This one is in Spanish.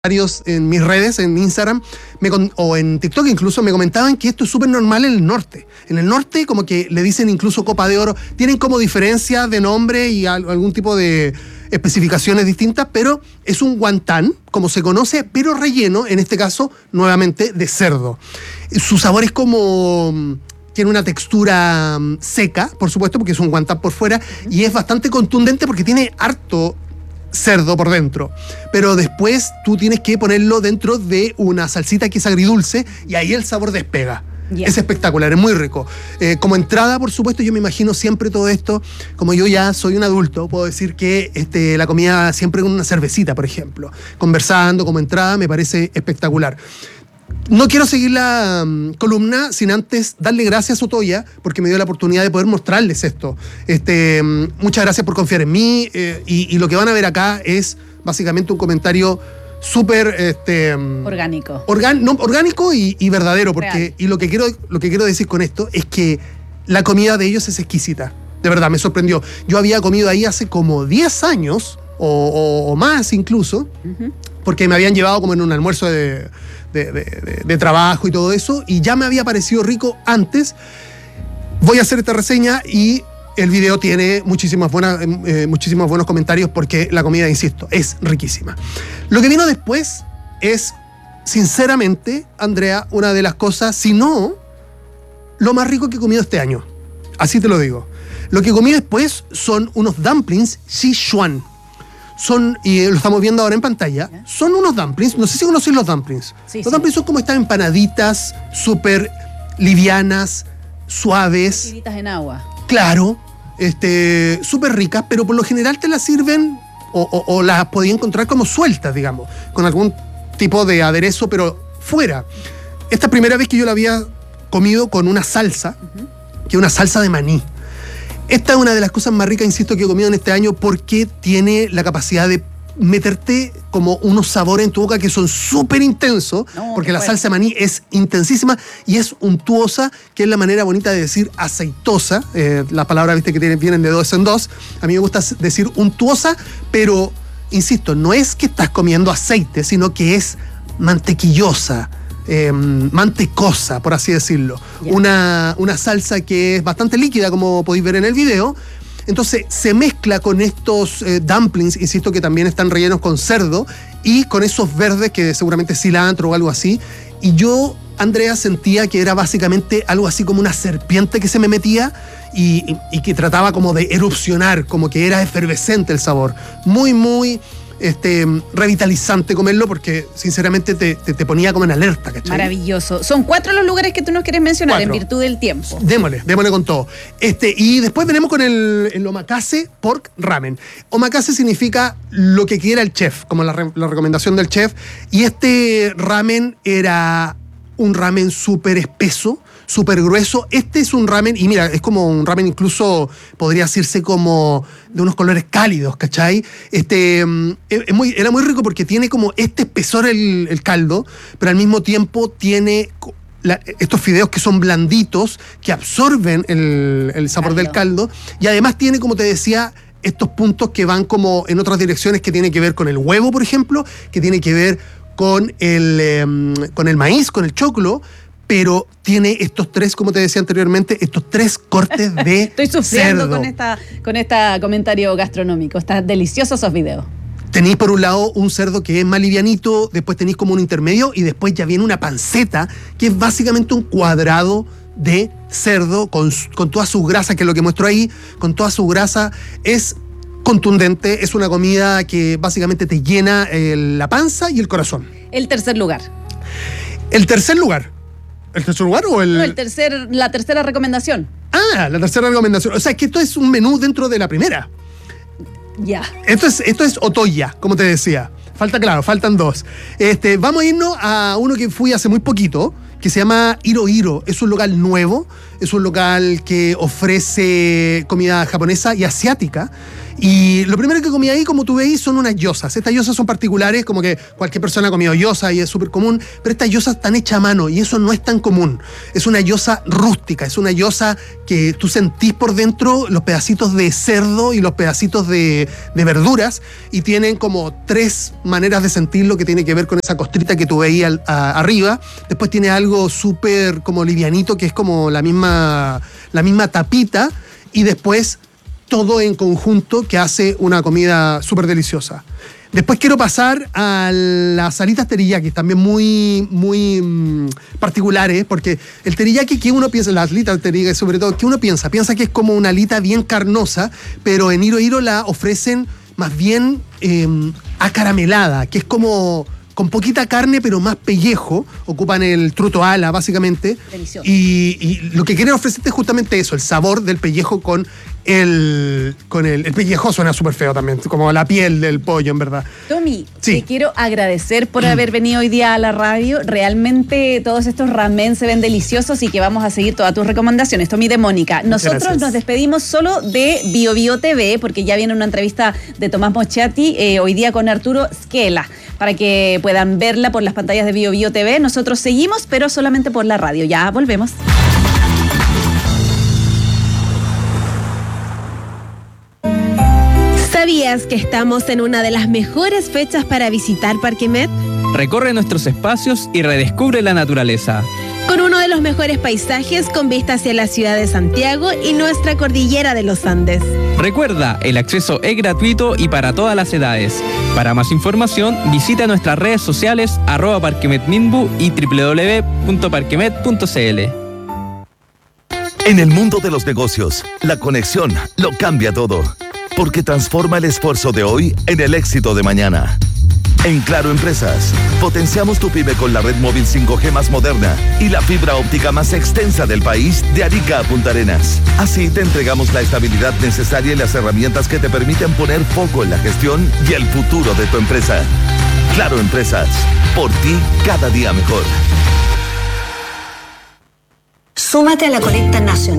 en mis redes, en Instagram o en TikTok incluso, me comentaban que esto es súper normal en el norte. En el norte como que le dicen incluso Copa de Oro, tienen como diferencia de nombre y algún tipo de especificaciones distintas, pero es un guantán, como se conoce, pero relleno, en este caso, nuevamente, de cerdo. Su sabor es como... tiene una textura seca, por supuesto, porque es un guantán por fuera, y es bastante contundente porque tiene harto cerdo por dentro, pero después tú tienes que ponerlo dentro de una salsita que es agridulce y ahí el sabor despega. Yeah. Es espectacular, es muy rico. Como entrada, por supuesto, yo me imagino siempre todo esto, como yo ya soy un adulto, puedo decir que la comida siempre con una cervecita, por ejemplo, conversando como entrada, me parece espectacular. No quiero seguir la columna sin antes darle gracias a Otoya porque me dio la oportunidad de poder mostrarles esto. Muchas gracias por confiar en mí y lo que van a ver acá es básicamente un comentario súper... orgánico. Orgánico y verdadero, porque Real. Y lo que quiero decir con esto es que la comida de ellos es exquisita. De verdad, me sorprendió. Yo había comido ahí hace como 10 años o más incluso, porque me habían llevado como en un almuerzo de trabajo y todo eso, y ya me había parecido rico antes. Voy a hacer esta reseña y el video tiene muchísimos buenos comentarios porque la comida, insisto, es riquísima. Lo que vino después es, sinceramente, Andrea, una de las cosas, si no, lo más rico que he comido este año. Así te lo digo. Lo que comí después son unos dumplings Sichuan. Y lo estamos viendo ahora en pantalla, son unos dumplings, no sé si conocen los dumplings. Sí, los dumplings son como estas empanaditas súper livianas, suaves. Tiritas en agua. Claro, súper ricas, pero por lo general te las sirven o las podías encontrar como sueltas, digamos, con algún tipo de aderezo, pero fuera. Esta primera vez que yo la había comido con una salsa, que es una salsa de maní. Esta es una de las cosas más ricas, insisto, que he comido en este año porque tiene la capacidad de meterte como unos sabores en tu boca que son súper intensos, porque la salsa de maní es intensísima y es untuosa, que es la manera bonita de decir aceitosa. La palabra, viste, que vienen de dos en dos. A mí me gusta decir untuosa, pero, insisto, no es que estás comiendo aceite, sino que es mantequillosa. Mantecosa, por así decirlo. Yeah. Una salsa que es bastante líquida, como podéis ver en el video. Entonces se mezcla con estos dumplings, insisto, que también están rellenos con cerdo y con esos verdes que seguramente es cilantro o algo así. Y yo, Andrea, sentía que era básicamente algo así como una serpiente que se me metía y que trataba como de erupcionar, como que era efervescente el sabor. Muy, muy... revitalizante comerlo porque sinceramente te ponía como en alerta, ¿cachai? Maravilloso. Son 4 los lugares que tú nos quieres mencionar 4. En virtud del tiempo. Démosle con todo. Y después venimos con el omakase pork ramen. Omakase significa lo que quiera el chef, como la recomendación del chef. Y este ramen era un ramen súper espeso, súper grueso. Este es un ramen, y mira, es como un ramen incluso, podría decirse como de unos colores cálidos, ¿cachai? Era muy rico porque tiene como este espesor el caldo, pero al mismo tiempo tiene estos fideos que son blanditos, que absorben el sabor del caldo, y además tiene, como te decía, estos puntos que van como en otras direcciones, que tiene que ver con el huevo, por ejemplo, que tiene que ver con el maíz, con el choclo, pero tiene estos 3, como te decía anteriormente, estos 3 cortes de Estoy sufriendo cerdo. con este comentario gastronómico. Están deliciosos esos videos. Tenéis por un lado un cerdo que es más livianito, después tenéis como un intermedio y después ya viene una panceta, que es básicamente un cuadrado de cerdo con toda su grasa, que es lo que muestro ahí, con toda su grasa. Es contundente, es una comida que básicamente te llena la panza y el corazón. El tercer lugar. ¿El tercer lugar o el...? No, la tercera recomendación. Ah, la tercera recomendación. O sea, que esto es un menú dentro de la primera. Ya. Esto es Otoya, como te decía. Faltan 2. Vamos a irnos a uno que fui hace muy poquito, que se llama Hiro Hiro. Es un local nuevo, es un local que ofrece comida japonesa y asiática. Y lo primero que comí ahí, como tú veis, son unas gyozas. Estas gyozas son particulares, como que cualquier persona ha comido gyoza y es súper común, pero estas gyozas están hechas a mano y eso no es tan común. Es una gyoza rústica, es una gyoza que tú sentís por dentro los pedacitos de cerdo y los pedacitos de verduras, y tienen como 3 maneras de sentirlo, que tiene que ver con esa costrita que tú veías arriba. Después tiene algo súper como livianito, que es como la misma tapita, y después todo en conjunto que hace una comida súper deliciosa. Después quiero pasar a las alitas teriyaki, también muy particulares, porque el teriyaki, que uno piensa, las alitas teriyaki sobre todo, que uno piensa que es como una alita bien carnosa, pero en Hiro Hiro la ofrecen más bien acaramelada, que es como con poquita carne, pero más pellejo. Ocupan el truto ala, básicamente. Delicioso. Y lo que quieren ofrecerte es justamente eso, el sabor del pellejo con el pellejo. Suena súper feo también, como la piel del pollo, en verdad. Tommy, sí, te quiero agradecer por haber venido hoy día a la radio. Realmente todos estos ramen se ven deliciosos y que vamos a seguir todas tus recomendaciones. Tommy de Mónica. Nosotros nos despedimos solo de Bio Bio TV, porque ya viene una entrevista de Tomás Mochati hoy día con Arturo Skela, para que puedan verla por las pantallas de Bio Bio TV. Nosotros seguimos, pero solamente por la radio. Ya volvemos. ¿Sabías que estamos en una de las mejores fechas para visitar Parque Met? Recorre nuestros espacios y redescubre la naturaleza. Con uno de los mejores paisajes con vista hacia la ciudad de Santiago y nuestra cordillera de los Andes. Recuerda, el acceso es gratuito y para todas las edades. Para más información, visita nuestras redes sociales @parquemetminbu y www.parquemet.cl. En el mundo de los negocios, la conexión lo cambia todo, porque transforma el esfuerzo de hoy en el éxito de mañana. En Claro Empresas, potenciamos tu pyme con la red móvil 5G más moderna y la fibra óptica más extensa del país, de Arica a Punta Arenas. Así te entregamos la estabilidad necesaria y las herramientas que te permiten poner foco en la gestión y el futuro de tu empresa. Claro Empresas, por ti cada día mejor. Súmate a la colecta nacional